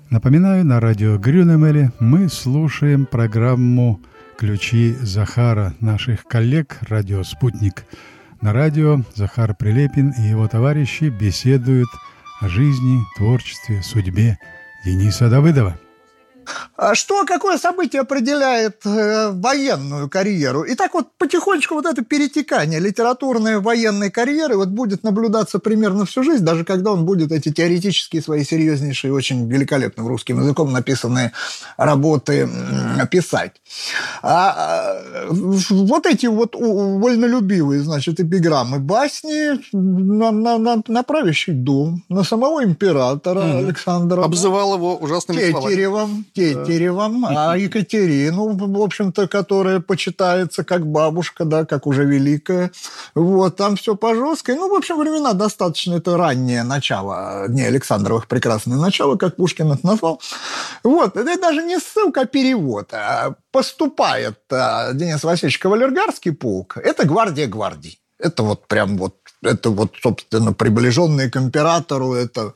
Напоминаю, на радио Грюнемеле мы слушаем программу «Ключи Захара» наших коллег «Радио Спутник». На радио Захар Прилепин и его товарищи беседуют о жизни, творчестве, судьбе Дениса Давыдова. А какое событие определяет военную карьеру? И так вот потихонечку вот это перетекание литературной военной карьеры вот будет наблюдаться примерно всю жизнь, даже когда он будет эти теоретические свои серьезнейшие, очень великолепным русским языком написанные работы писать. Вот эти вот вольнолюбивые, значит, эпиграммы, басни на правящий дом, на самого императора Александра. Обзывал его ужасными словами. Тетеревом, а Екатерину, в общем-то, которая почитается как бабушка, да, как уже великая. Вот, там все по жесткой. Ну, в общем, времена достаточно, это раннее начало Дней Александровых, прекрасное начало, как Пушкин это назвал. Вот, это даже не ссылка, а перевод. Поступает Денис Васильевич кавалергарский полк, это гвардия гвардий. Это вот прям вот, это вот, собственно, приближенные к императору, это...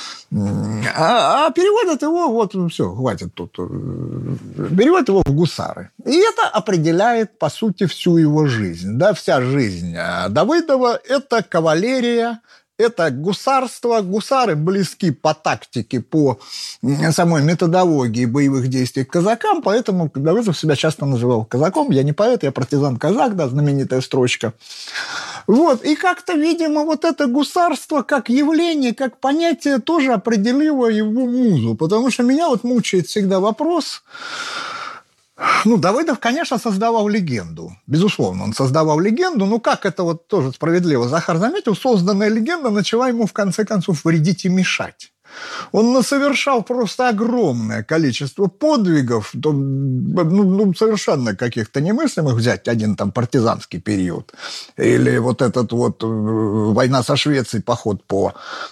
А переводят его, вот все, хватит тут, переводят его в гусары. И это определяет, по сути, всю его жизнь. Да, вся жизнь Давыдова – это кавалерия, это гусарство. Гусары близки по тактике, по самой методологии боевых действий к казакам, поэтому Давыдов себя часто называл казаком. Я не поэт, я партизан-казак, да, знаменитая строчка. Вот, и как-то, видимо, вот это гусарство как явление, как понятие тоже определило его музу, потому что меня вот мучает всегда вопрос... Ну, Давыдов, конечно, создавал легенду. Безусловно, он создавал легенду, но как это вот тоже справедливо Захар заметил, созданная легенда начала ему в конце концов вредить и мешать. Он насовершал просто огромное количество подвигов, совершенно каких-то немыслимых, взять один там партизанский период, или вот этот вот война со Швецией, поход по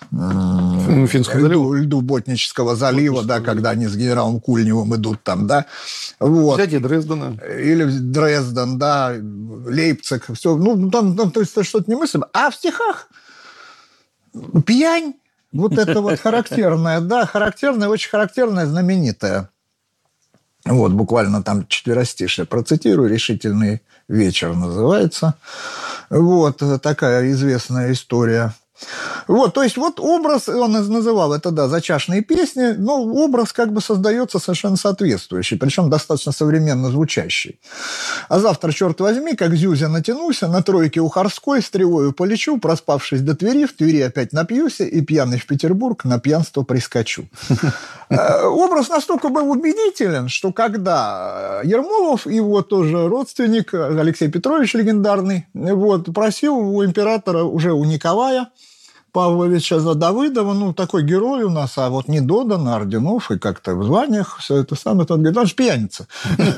льду Ботнического залива, да, когда они с генералом Кульневым идут там, да. Вот. Взятие Дрездена. Или Дрезден, да, Лейпциг, все, то есть что-то немыслимое. А в стихах пьянь, вот это вот характерное, да, характерное, очень характерное, знаменитое. Вот, буквально там четверостишие процитирую, «Решительный вечер» называется. Вот, такая известная история. Вот, то есть вот образ, он называл это, да, зачашные песни, но образ как бы создается совершенно соответствующий, причем достаточно современно звучащий. А завтра, черт возьми, как Зюзя натянулся, на тройке у Харской стрелою полечу, проспавшись до Твери, в Твери опять напьюся и пьяный в Петербург на пьянство прискочу. Образ настолько был убедителен, что когда Ермолов, его тоже родственник, Алексей Петрович легендарный, вот, просил у императора, уже у Николая Павловича Давыдова, такой герой у нас, а вот не додан орденов и как-то в званиях, все это самое, он говорит, он же пьяница.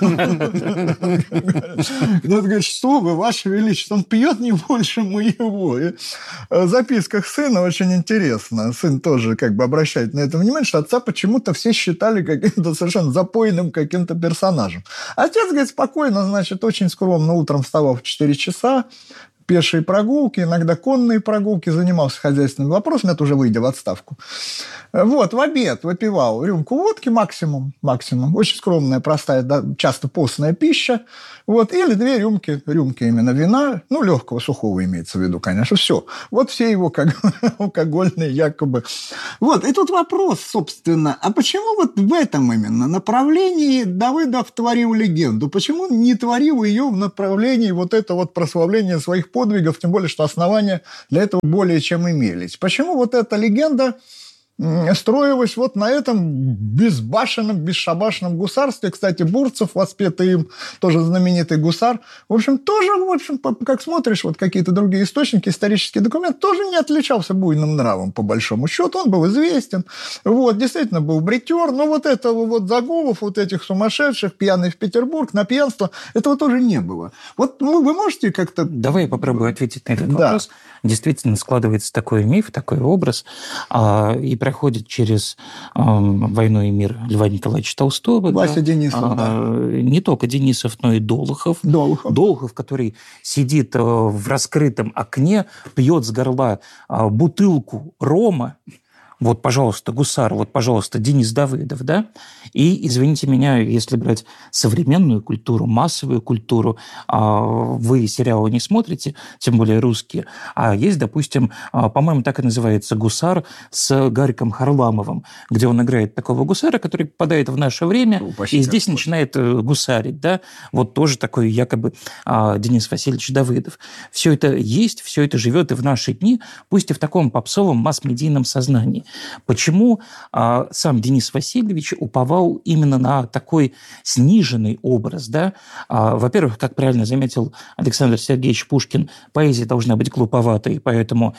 Он говорит, что вы, Ваше Величество, он пьет не больше моего. И в записках сына очень интересно, сын тоже как бы обращает на это внимание, что отца почему-то все считали каким-то совершенно запойным каким-то персонажем. Отец, говорит, спокойно, значит, очень скромно утром вставал в 4 часа, пешие прогулки, иногда конные прогулки, занимался хозяйственными вопросами, это уже выйдя в отставку. Вот, в обед выпивал рюмку водки максимум, очень скромная, простая, да, часто постная пища, вот, или 2 рюмки именно вина, легкого, сухого имеется в виду, конечно, все. Вот все его алкогольные якобы. Вот, и тут вопрос, собственно, а почему вот в этом именно направлении Давыдов творил легенду? Почему не творил ее в направлении вот это вот прославления своих подвигов, тем более, что основания для этого более чем имелись? Почему вот эта легенда строилась вот на этом безбашенном, бесшабашном гусарстве? Кстати, Бурцев, воспетый им, тоже знаменитый гусар, в общем, тоже, как смотришь, вот какие-то другие источники, исторические документы, тоже не отличался буйным нравом, по большому счету. Он был известен, вот, действительно был бритер, но вот этого вот загулов, вот этих сумасшедших, пьяный в Петербург, на пьянство, этого тоже не было. Вот вы можете как-то... Давай я попробую ответить на этот вопрос. Действительно складывается такой миф, такой образ, и проходит через «Войну и мир» Льва Николаевича Толстого. Вася Денисов, Не только Денисов, но и Долохов. Долохов, который сидит в раскрытом окне, пьет с горла бутылку рома, вот, пожалуйста, Гусар, вот, пожалуйста, Денис Давыдов, да, и, извините меня, если брать современную культуру, массовую культуру, вы сериалы не смотрите, тем более русские, а есть, допустим, по-моему, так и называется «Гусар» с Гариком Харламовым, где он играет такого гусара, который попадает в наше время, и здесь начинает гусарить, да, вот тоже такой якобы Денис Васильевич Давыдов. Все это есть, все это живет и в наши дни, пусть и в таком попсовом масс-медийном сознании. Почему сам Денис Васильевич уповал именно на такой сниженный образ? Да? Во-первых, как правильно заметил Александр Сергеевич Пушкин, поэзия должна быть глуповатой, поэтому,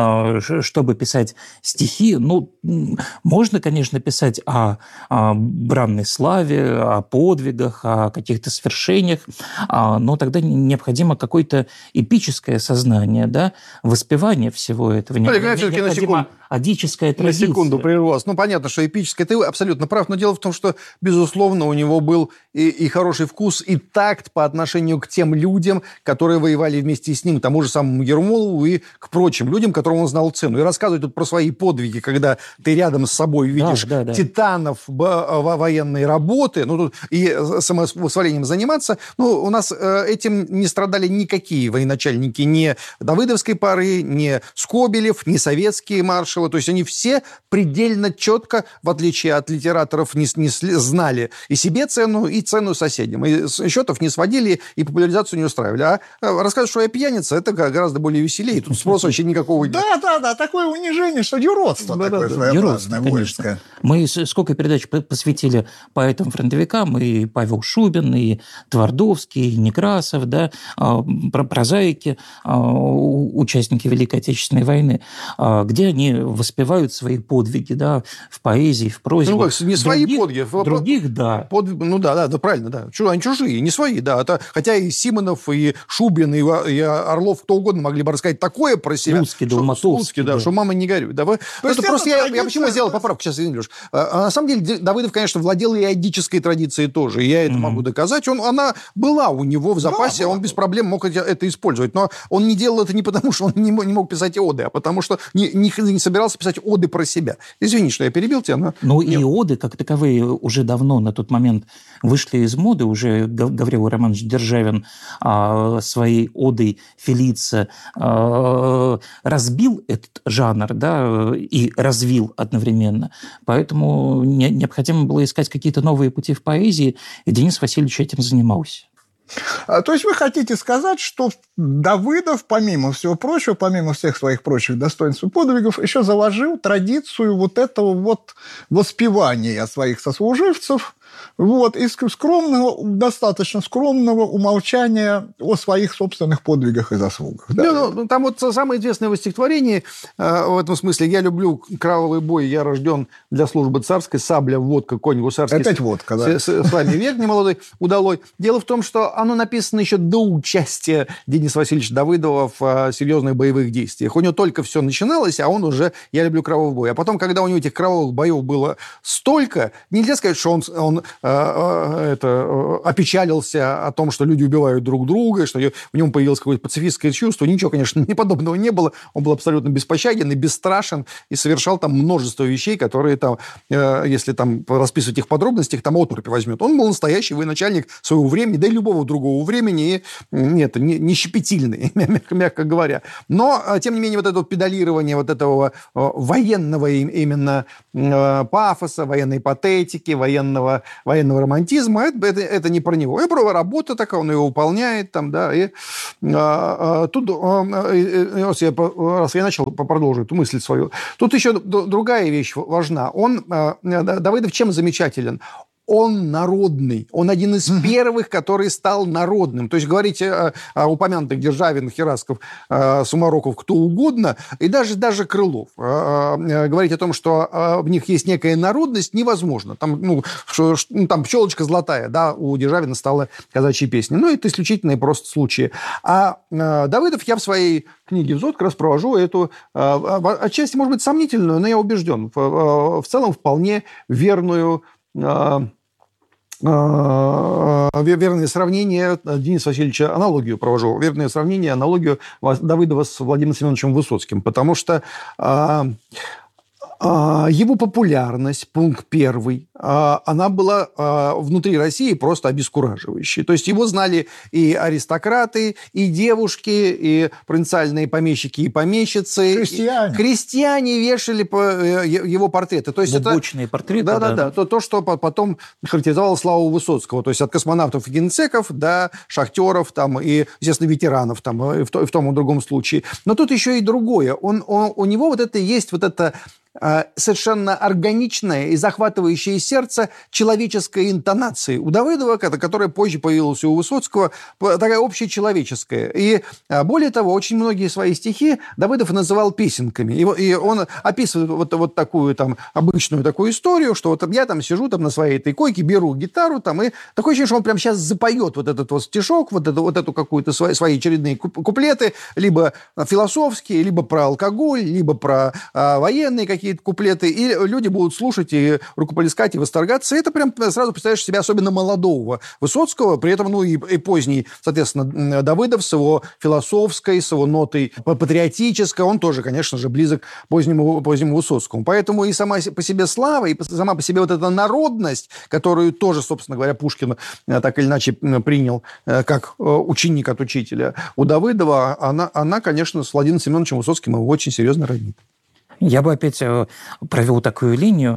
чтобы писать стихи, можно, конечно, писать о бранной славе, о подвигах, о каких-то свершениях, но тогда необходимо какое-то эпическое сознание, да, воспевание всего этого. Необходимо адическая традиция. На секунду прерву вас. Понятно, что эпическое, ты абсолютно прав, но дело в том, что, безусловно, у него был и хороший вкус, и такт по отношению к тем людям, которые воевали вместе с ним, к тому же самому Ермолову и к прочим людям, которым он знал цену. И рассказывать тут про свои подвиги, когда ты рядом с собой видишь титанов военной работы, тут и самовосхвалением заниматься, у нас этим не страдали никакие военачальники, ни Давыдовской поры, ни Скобелев, ни советские маршалы. То есть они все предельно четко, в отличие от литераторов, знали и себе цену, и цену соседям. И счетов не сводили, и популяризацию не устраивали. А рассказывать, что я пьяница, это гораздо более веселее. Тут спроса вообще никакого нет. Да, такое унижение, что юродство такое своеобразное, воинское. Мы сколько передач посвятили поэтам-фронтовикам, и Павел Шубин, и Твардовский, и Некрасов, да, прозаики, участники Великой Отечественной войны, где они воспевают свои подвиги, да, в поэзии, в прозе. Не свои подвиги. Других, да. Правильно, да. Они чужие, не свои, да. Хотя и Симонов, и Шубин, и Орлов, кто угодно могли бы рассказать такое про себя. Слуцкий, Долматовский. Да, что мама не горюй. Да. Это просто я почему сделал поправку сейчас, Леш. На самом деле Давыдов, конечно, владел и адической традицией тоже, и я это могу доказать. Она была у него в запасе, он без проблем мог это использовать. Но он не делал это не потому, что он не мог писать оды, а потому что не собирался писать оды про себя. Извини, что я перебил тебя. И оды, как таковые, уже давно на тот момент вышли из моды. Уже Гаврил Романович Державин своей одой Фелица разбил этот жанр, да, и развил одновременно. Поэтому необходимо было искать какие-то новые пути в поэзии, и Денис Васильевич этим занимался. То есть вы хотите сказать, что Давыдов, помимо всего прочего, помимо всех своих прочих достоинств и подвигов, еще заложил традицию вот этого воспевания своих сослуживцев, и достаточно скромного умолчания о своих собственных подвигах и заслугах. Да? Там самое известное его стихотворение в этом смысле: «Я люблю кровавый бой, я рожден для службы царской, сабля, водка, конь гусарский». Опять водка, да. С вами век немолодой удалой. Дело в том, что оно написано еще до участия Дениса Васильевича Давыдова в серьезных боевых действиях. У него только все начиналось, а он уже «Я люблю кровавый бой». А потом, когда у него этих кровавых боев было столько, нельзя сказать, что он опечалился о том, что люди убивают друг друга, что в нем появилось какое-то пацифистское чувство. Ничего, конечно, ни подобного не было. Он был абсолютно беспощаден и бесстрашен, и совершал там множество вещей, которые там, если там расписывать их в подробностях, там отрубь возьмет. Он был настоящий военачальник своего времени, да и любого другого времени, и не щепетильный, мягко говоря. Но, тем не менее, вот это педалирование вот этого военного именно пафоса, военной патетики, военного романтизма, это не про него. Это про работа такая, он ее выполняет там, да, и тут, раз я начал, продолжу эту мысль свою, тут еще другая вещь важна. Давыдов чем замечателен? Он народный. Он один из первых, который стал народным. То есть говорить о упомянутых Державин, Херасков, Сумароков, кто угодно, и даже Крылов. Говорить о том, что в них есть некая народность, невозможно. Там «Пчелочка золотая», да, у Державина стала казачьей песней. Это исключительные просто случаи. А Давыдов, я в своей книге «Взот» как раз провожу эту, отчасти, может быть, сомнительную, но я убежден, в целом вполне верное сравнение Дениса Васильевича, аналогию провожу, аналогию Давыдова с Владимиром Семеновичем Высоцким, потому что Его популярность, пункт первый, она была внутри России просто обескураживающей. То есть его знали и аристократы, и девушки, и провинциальные помещики и помещицы. Крестьяне. Крестьяне вешали его портреты. То есть глубочные портреты. Да. То, что потом характеризовало славу Высоцкого. То есть от космонавтов и генсеков до шахтеров там, и, естественно, ветеранов там, и в том и другом случае. Но тут еще и другое. У него вот это есть вот это совершенно органичная и захватывающая сердце человеческая интонация. У Давыдова, которая позже появилась у Высоцкого, такая общечеловеческая. И более того, очень многие свои стихи Давыдов называл песенками. И он описывает вот такую там обычную такую историю, что вот я там сижу там на своей этой койке, беру гитару там, и такое ощущение, что он прямо сейчас запоет вот этот вот стишок, вот эту какую-то свои очередные куплеты, либо философские, либо про алкоголь, либо про военные какие-то куплеты, и люди будут слушать и рукоплескать, и восторгаться. И это прям сразу представляешь себя особенно молодого Высоцкого, при этом, и поздний, соответственно, Давыдов с его философской, с его нотой патриотической, он тоже, конечно же, близок к позднему Высоцкому. Поэтому и сама по себе слава, и сама по себе вот эта народность, которую тоже, собственно говоря, Пушкин так или иначе принял как ученик от учителя, у Давыдова, она, конечно, с Владимиром Семеновичем Высоцким его очень серьезно роднит. Я бы опять провел такую линию.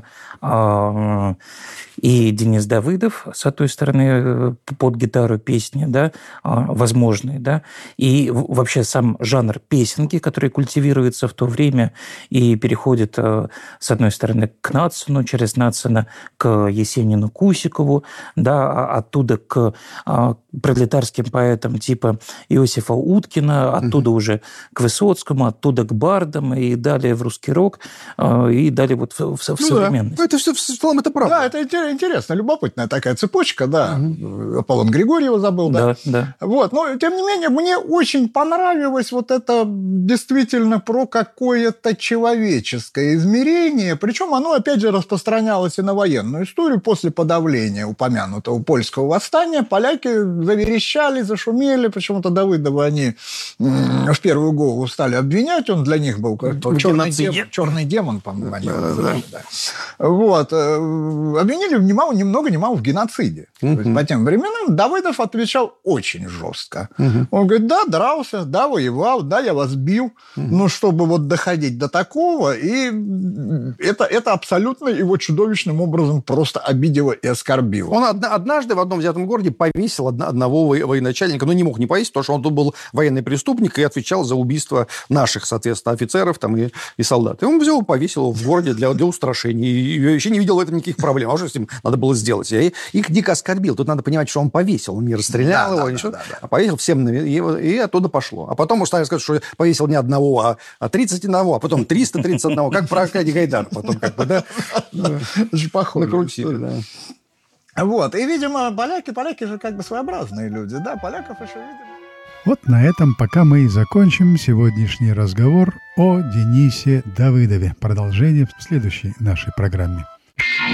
И Денис Давыдов, с одной стороны, под гитару песни, да, возможные, да, и вообще сам жанр песенки, который культивируется в то время и переходит, с одной стороны, к Надсону, через Надсона к Есенину, Кусикову, да, оттуда к пролетарским поэтам типа Иосифа Уткина, оттуда уже к Высоцкому, оттуда к бардам и далее в русский рок, и далее вот в современность. Да. Это все в целом это правда. Да, это интересно, любопытная такая цепочка, да. Аполлон Григорьева забыл, да. Вот, но, тем не менее, мне очень понравилось вот это действительно про какое-то человеческое измерение, причем оно, опять же, распространялось и на военную историю. После подавления упомянутого польского восстания поляки заверещали, зашумели, почему-то Давыдова они в первую голову стали обвинять, он для них был как черный демон, по-моему, они его называли, да. Вот. Обвинили ни много ни мало в геноциде. То есть, по тем временам Давыдов отвечал очень жестко. Он говорит, да, дрался, да, воевал, да, я вас бил. Но чтобы вот доходить до такого, и это абсолютно его чудовищным образом просто обидело и оскорбило. Он однажды в одном взятом городе повесил одного военачальника, но не мог не повесить, потому что он тут был военный преступник и отвечал за убийство наших, соответственно, офицеров там, и солдат. И он взял, повесил его в городе для устрашения. И вообще не видел в этом никаких проблем. А что с ним надо было сделать? И их дико оскорбил. Тут надо понимать, что он повесил. Он не расстрелял его, ничего. А повесил всем, и оттуда пошло. А потом, можно сказать, что повесил не одного, а 31, а потом 331. Как про Аркадия Гайдара. Потом как бы, да. Очень похоже. Накрутили, да. Вот. И, видимо, поляки же как бы своеобразные люди. Да, поляков еще, видимо... Вот на этом пока мы и закончим сегодняшний разговор о Денисе Давыдове. Продолжение в следующей нашей программе.